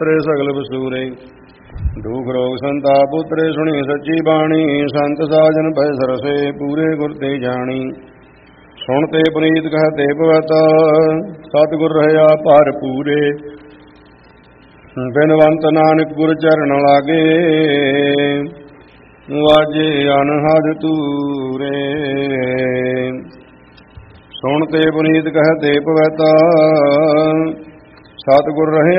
ਰੇ ਸਗਲ ਵਸੂਰੇ ਦੁਖ ਰੋਗ ਸੰਤਾਪ ਉਤਰੇ ਸੁਣੀ ਸੱਚੀ ਬਾਣੀ ਸੰਤ ਸਾਜਨ ਭੈ ਸਰਸੇ ਪੂਰੇ ਗੁਰ ਤੇ ਜਾਣੀ ਸੁਣ ਤੇ ਪ੍ਰੀਤ ਕਹਤੇ ਪਵਤ ਸਤਿਗੁਰ ਰਹਿਆ ਭਰ ਪੂਰੇ ਬਿਨਵੰਤ ਨਾਨਕ ਗੁਰ ਚਰਨ ਲਾਗੇ ਵਾਜੇ ਅਨਹਦ ਤੂਰੇ ਸੁਣ ਤੇ ਪੁਨੀਤ ਕਹਤੇ ਪਵਤ ਸਤਿਗੁਰ ਰਹਿਆ